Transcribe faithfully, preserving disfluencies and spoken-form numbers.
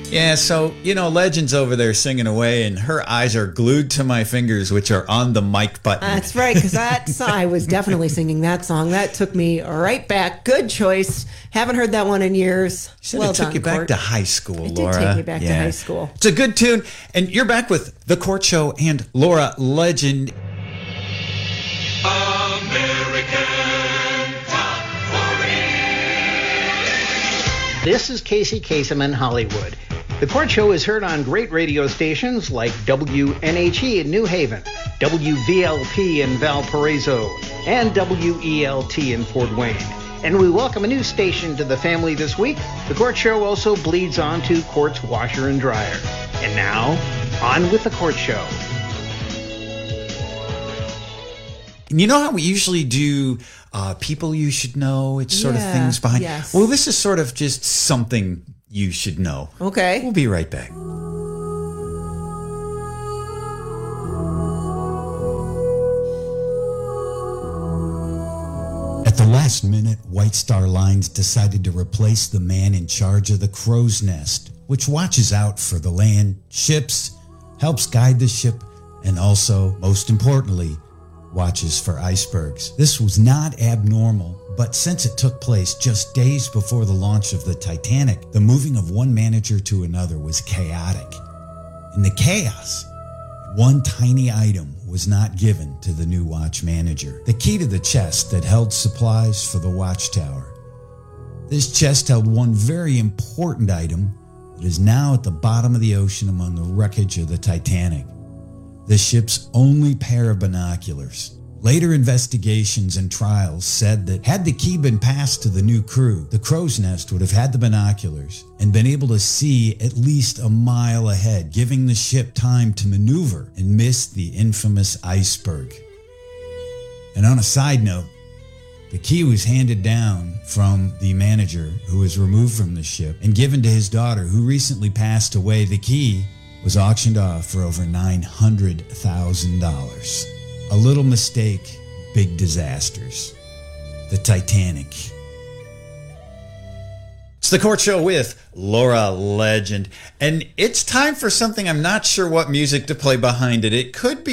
Yeah, so, you know, Legend's over there singing away, and her eyes are glued to my fingers, which are on the mic button. That's right, because that song, I was definitely singing that song. That took me right back. Good choice. Haven't heard that one in years. She said well it took done, you back Court. to high school, It Laura. did take me back yeah. to high school. It's a good tune, and you're back with The Court Show and Laura Legend. American Top forty. This is Casey Kasem in Hollywood. The Court Show is heard on great radio stations like W N H E in New Haven, W V L P in Valparaiso, and W E L T in Fort Wayne. And we welcome a new station to the family this week. The Court Show also bleeds on to Court's washer and dryer. And now, on with The Court Show. You know how we usually do uh, people you should know? It's sort Yeah, of things behind. yes. Well, this is sort of just something you should know. Okay. We'll be right back. At the last minute, White Star Lines decided to replace the man in charge of the Crow's Nest, which watches out for the land, ships, helps guide the ship, and also, most importantly, watches for icebergs. This was not abnormal, but since it took place just days before the launch of the Titanic, the moving of one manager to another was chaotic. In the chaos, one tiny item was not given to the new watch manager. The key to the chest that held supplies for the watchtower. This chest held one very important item that is now at the bottom of the ocean among the wreckage of the Titanic. The ship's only pair of binoculars. Later investigations and trials said that had the key been passed to the new crew, the Crow's Nest would have had the binoculars and been able to see at least a mile ahead, giving the ship time to maneuver and miss the infamous iceberg. And on a side note, the key was handed down from the manager who was removed from the ship and given to his daughter who recently passed away. The key was auctioned off for over nine hundred thousand dollars. A little mistake, big disasters. The Titanic. It's The Court Show with Laura Legend. And it's time for something I'm not sure what music to play behind it. It could be